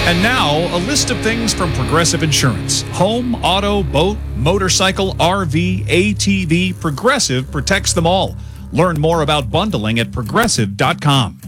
And now, a list of things from Progressive Insurance. Home, auto, boat, motorcycle, RV, ATV, Progressive protects them all. Learn more about bundling at progressive.com.